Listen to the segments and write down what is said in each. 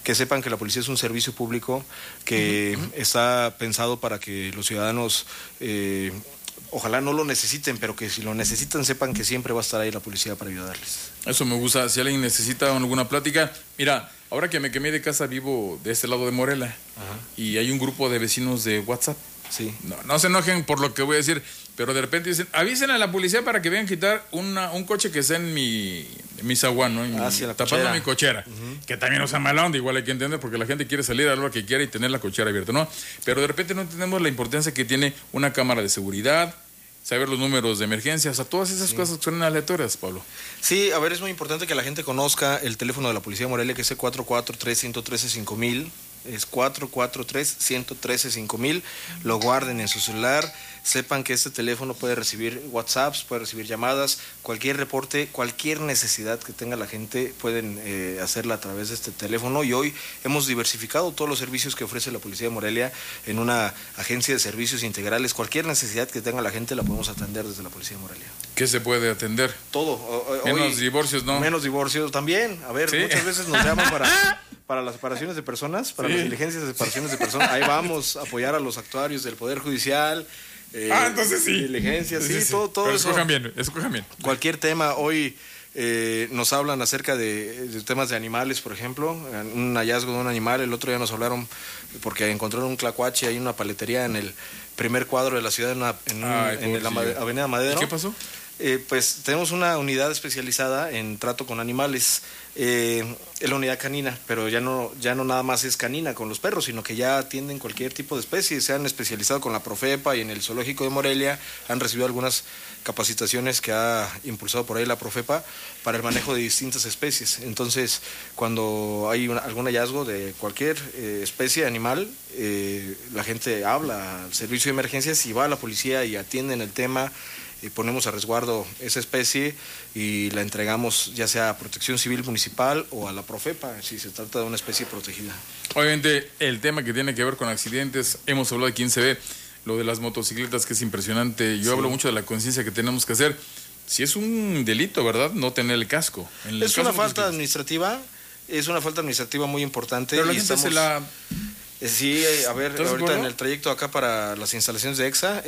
que sepan que la policía es un servicio público que está pensado para que los ciudadanos ojalá no lo necesiten, pero que si lo necesitan sepan que siempre va a estar ahí la policía para ayudarles. Eso me gusta. Si alguien necesita alguna plática, mira, ahora que me quemé de casa vivo de este lado de Morelia. Ajá. Y hay un grupo de vecinos de WhatsApp. Sí. No se enojen por lo que voy a decir, pero de repente dicen, avisen a la policía para que vengan a quitar un coche que está en mi zaguán, ¿no? Tapando mi cochera. Que también no sea mala onda, igual hay que entender, porque la gente quiere salir a la hora que quiera y tener la cochera abierta, ¿no? Pero de repente no entendemos la importancia que tiene una cámara de seguridad, saber los números de emergencia, o sea, todas esas cosas que son aleatorias, Pablo. Sí, a ver, es muy importante que la gente conozca el teléfono de la Policía de Morelia, que es el 443-113-5000. Es 443-113-5000. Lo guarden en su celular. Sepan que este teléfono puede recibir WhatsApps, puede recibir llamadas, cualquier reporte, cualquier necesidad que tenga la gente, pueden hacerla a través de este teléfono. Y hoy hemos diversificado todos los servicios que ofrece la Policía de Morelia en una agencia de servicios integrales. Cualquier necesidad que tenga la gente la podemos atender desde la Policía de Morelia. ¿Qué se puede atender? Todo. Menos divorcios, ¿no? Menos divorcios también. A ver, ¿sí? Muchas veces nos llaman para las separaciones de personas, para las diligencias de separaciones de personas. Ahí vamos a apoyar a los actuarios del Poder Judicial. Entonces sí. Diligencias, sí, todo pero eso. Escojan bien. Cualquier tema. Hoy nos hablan acerca de temas de animales, por ejemplo. Un hallazgo de un animal. El otro día nos hablaron porque encontraron un tlacuache ahí en una paletería en el primer cuadro de la ciudad, en la Avenida Madero. ¿Y qué pasó? Pues tenemos una unidad especializada en trato con animales, es la unidad canina, pero ya no nada más es canina con los perros, sino que ya atienden cualquier tipo de especie. Se han especializado con la Profepa y en el Zoológico de Morelia han recibido algunas capacitaciones que ha impulsado por ahí la Profepa para el manejo de distintas especies. Entonces, cuando hay algún hallazgo de cualquier especie animal, la gente habla al servicio de emergencias y va a la policía y atienden el tema. Y ponemos a resguardo esa especie y la entregamos ya sea a Protección Civil Municipal o a la Profepa, si se trata de una especie protegida. Obviamente, el tema que tiene que ver con accidentes, hemos hablado de quién se ve, lo de las motocicletas, que es impresionante. Yo hablo mucho de la conciencia que tenemos que hacer. Si es un delito, ¿verdad?, no tener el casco. Es una falta administrativa, muy importante. Pero la gente se la... Sí, a ver, ahorita en el trayecto acá para las instalaciones de EXA,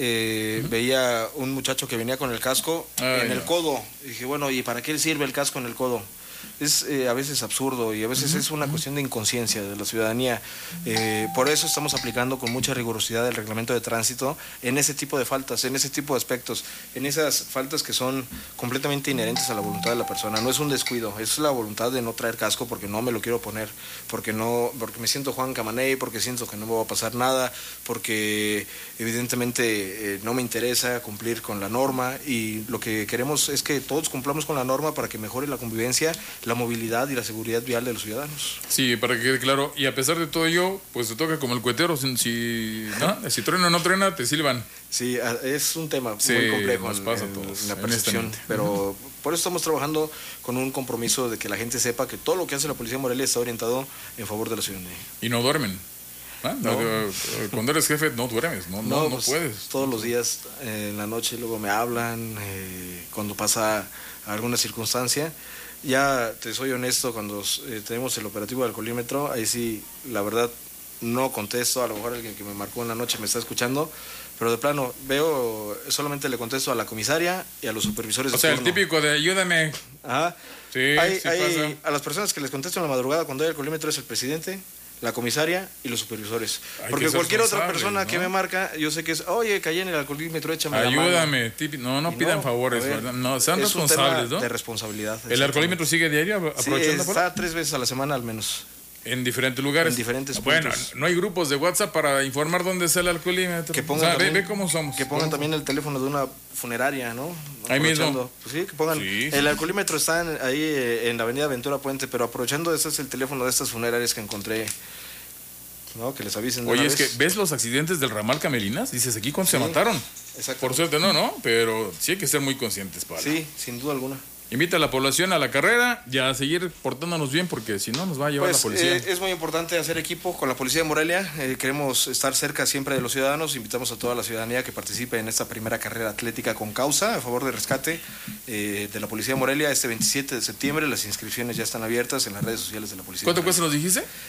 veía un muchacho que venía con el casco en el codo. Y dije, bueno, ¿y para qué le sirve el casco en el codo? Es a veces absurdo y a veces es una cuestión de inconsciencia de la ciudadanía. Por eso estamos aplicando con mucha rigurosidad el reglamento de tránsito en ese tipo de faltas, en ese tipo de aspectos, en esas faltas que son completamente inherentes a la voluntad de la persona. No es un descuido, es la voluntad de no traer casco porque no me lo quiero poner, porque me siento Juan Camaney, porque siento que no me va a pasar nada, porque evidentemente no me interesa cumplir con la norma, y lo que queremos es que todos cumplamos con la norma para que mejore la convivencia, la movilidad y la seguridad vial de los ciudadanos. Sí, para que quede claro. Y a pesar de todo ello, pues te toca como el cuetero. Si truena o no truena, te silban. Sí, es un tema muy complejo nos pasa a todos, en la percepción. Pero por eso estamos trabajando con un compromiso de que la gente sepa que todo lo que hace la Policía de Morelia está orientado en favor de la ciudadanía. Y no duermen. No. Cuando eres jefe no duermes, no pues, puedes. Todos los días en la noche luego me hablan, cuando pasa alguna circunstancia. Ya te soy honesto, cuando tenemos el operativo del alcoholímetro, ahí sí, la verdad, no contesto. A lo mejor alguien que me marcó en la noche me está escuchando, pero de plano, solamente le contesto a la comisaria y a los supervisores. O sea, el típico de ayúdame. Ajá. Sí, pasa. A las personas que les contesto en la madrugada cuando hay alcoholímetro es el presidente, la comisaria y los supervisores. Porque cualquier otra persona, ¿no?, que me marca, yo sé que es, oye, caí en el alcoholímetro, échame ayúdame. No pidan favores, ¿verdad? No, sean responsables, ¿no? De responsabilidad. ¿El alcoholímetro sigue diario aprovechando? Sí, está 3 veces a la semana al menos. En diferentes lugares. En diferentes puntos. Bueno, no hay grupos de WhatsApp para informar dónde está el alcoholímetro. Que pongan ve cómo somos. Que pongan también el teléfono de una funeraria, ¿no? Ahí mismo. Pues sí, que pongan. Sí. El alcoholímetro está ahí en la avenida Ventura Puente, pero aprovechando, ese es el teléfono de estas funerarias que encontré. No, que les avisen de Oye, una es vez. que ves los accidentes del ramal Camelinas, dices, aquí cuando se mataron. Exacto. Por suerte no, pero sí hay que ser muy conscientes, Pablo. Sí, sin duda alguna. Invita a la población a la carrera y a seguir portándonos bien, porque si no nos va a llevar la policía. Es muy importante hacer equipo con la Policía de Morelia. Queremos estar cerca siempre de los ciudadanos. Invitamos a toda la ciudadanía que participe en esta primera carrera atlética con causa a favor del rescate de la Policía de Morelia este 27 de septiembre. Las inscripciones ya están abiertas en las redes sociales de la Policía. ¿Cuánto cuesta, nos dijiste?